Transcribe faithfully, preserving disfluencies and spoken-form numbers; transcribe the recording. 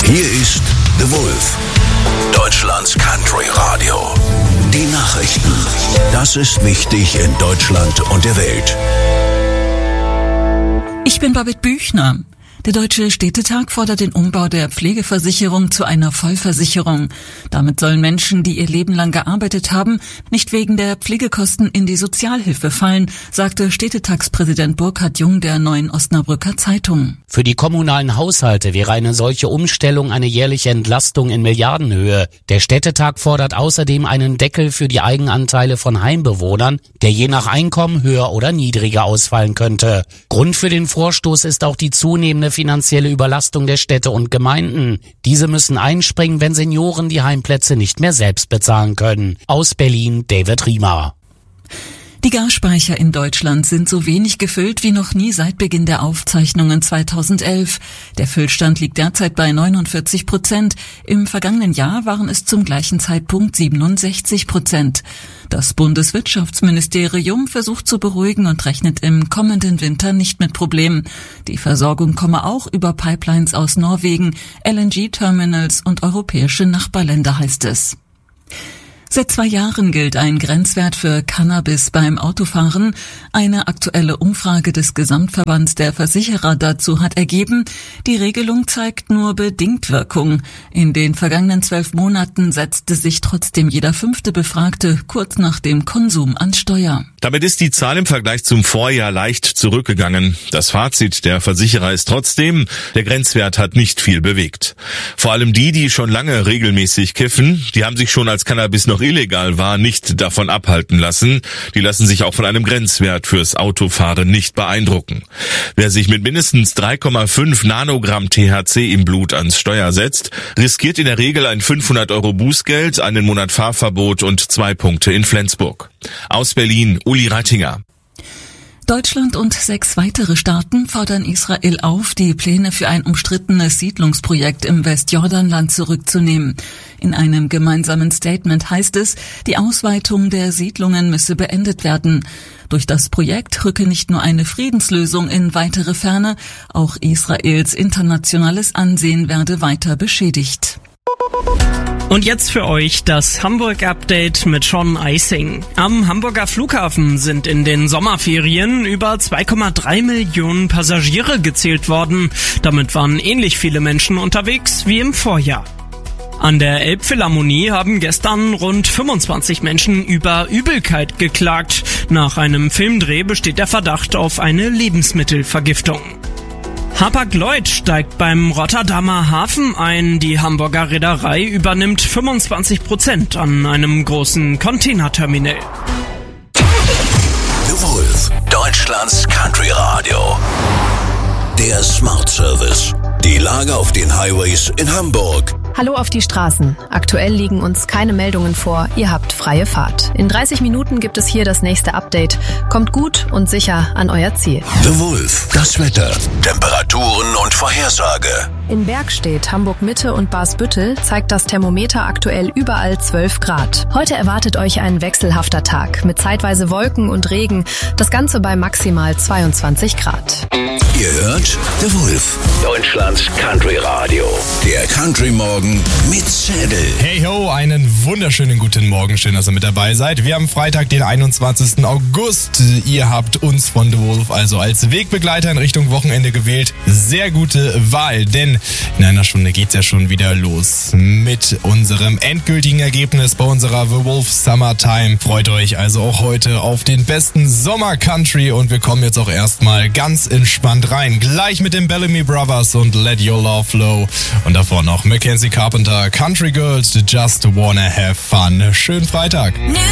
Hier ist The Wolf, Deutschlands Country Radio. Die Nachrichten. Das ist wichtig in Deutschland und der Welt. Ich bin Babette Büchner. Der Deutsche Städtetag fordert den Umbau der Pflegeversicherung zu einer Vollversicherung. Damit sollen Menschen, die ihr Leben lang gearbeitet haben, nicht wegen der Pflegekosten in die Sozialhilfe fallen, sagte Städtetagspräsident Burkhard Jung der Neuen Osnabrücker Zeitung. Für die kommunalen Haushalte wäre eine solche Umstellung eine jährliche Entlastung in Milliardenhöhe. Der Städtetag fordert außerdem einen Deckel für die Eigenanteile von Heimbewohnern, der je nach Einkommen höher oder niedriger ausfallen könnte. Grund für den Vorstoß ist auch die zunehmende finanzielle Überlastung der Städte und Gemeinden. Diese müssen einspringen, wenn Senioren die Heimplätze nicht mehr selbst bezahlen können. Aus Berlin, David Riemer. Die Gasspeicher in Deutschland sind so wenig gefüllt wie noch nie seit Beginn der Aufzeichnungen zweitausendelf. Der Füllstand liegt derzeit bei neunundvierzig Prozent. Im vergangenen Jahr waren es zum gleichen Zeitpunkt siebenundsechzig Prozent. Das Bundeswirtschaftsministerium versucht zu beruhigen und rechnet im kommenden Winter nicht mit Problemen. Die Versorgung komme auch über Pipelines aus Norwegen, L N G-Terminals und europäische Nachbarländer, heißt es. Seit zwei Jahren gilt ein Grenzwert für Cannabis beim Autofahren. Eine aktuelle Umfrage des Gesamtverbands der Versicherer dazu hat ergeben, die Regelung zeigt nur bedingt Wirkung. In den vergangenen zwölf Monaten setzte sich trotzdem jeder fünfte Befragte kurz nach dem Konsum an Steuer. Damit ist die Zahl im Vergleich zum Vorjahr leicht zurückgegangen. Das Fazit der Versicherer ist trotzdem, der Grenzwert hat nicht viel bewegt. Vor allem die, die schon lange regelmäßig kiffen, die haben sich schon als Cannabis noch illegal war, nicht davon abhalten lassen. Die lassen sich auch von einem Grenzwert fürs Autofahren nicht beeindrucken. Wer sich mit mindestens drei Komma fünf Nanogramm T H C im Blut ans Steuer setzt, riskiert in der Regel ein fünfhundert Euro Bußgeld, einen Monat Fahrverbot und zwei Punkte in Flensburg. Aus Berlin, Uli Reitinger. Deutschland und sechs weitere Staaten fordern Israel auf, die Pläne für ein umstrittenes Siedlungsprojekt im Westjordanland zurückzunehmen. In einem gemeinsamen Statement heißt es, die Ausweitung der Siedlungen müsse beendet werden. Durch das Projekt rücke nicht nur eine Friedenslösung in weitere Ferne, auch Israels internationales Ansehen werde weiter beschädigt. Und jetzt für euch das Hamburg-Update mit Sean Eising. Am Hamburger Flughafen sind in den Sommerferien über zwei Komma drei Millionen Passagiere gezählt worden. Damit waren ähnlich viele Menschen unterwegs wie im Vorjahr. An der Elbphilharmonie haben gestern rund fünfundzwanzig Menschen über Übelkeit geklagt. Nach einem Filmdreh besteht der Verdacht auf eine Lebensmittelvergiftung. Hapag-Lloyd steigt beim Rotterdamer Hafen ein. Die Hamburger Reederei übernimmt fünfundzwanzig Prozent an einem großen Containerterminal. The Wolf, Deutschlands Country Radio. Der Smart Service. Die Lage auf den Highways in Hamburg. Hallo auf die Straßen. Aktuell liegen uns keine Meldungen vor. Ihr habt freie Fahrt. In dreißig Minuten gibt es hier das nächste Update. Kommt gut und sicher an euer Ziel. The Wolf, das Wetter, Temperaturen und Vorhersage. In Bergstedt, Hamburg-Mitte und Barsbüttel zeigt das Thermometer aktuell überall zwölf Grad. Heute erwartet euch ein wechselhafter Tag mit zeitweise Wolken und Regen. Das Ganze bei maximal zweiundzwanzig Grad. Ihr hört The Wolf, Deutschlands Country Radio. Der Country Morgen mit Zettel. Hey ho, einen wunderschönen guten Morgen. Schön, dass ihr mit dabei seid. Wir haben Freitag, den einundzwanzigsten August. Ihr habt uns von The Wolf also als Wegbegleiter in Richtung Wochenende gewählt. Sehr gute Wahl, denn in einer Stunde geht's ja schon wieder los mit unserem endgültigen Ergebnis bei unserer The Wolf Summertime. Freut euch also auch heute auf den besten Sommer-Country und wir kommen jetzt auch erstmal ganz entspannt rein. Gleich mit den Bellamy Brothers und Let Your Love Flow und davor noch Mackenzie Carpenter, Country Girls, Just Wanna Have Fun. Schönen Freitag.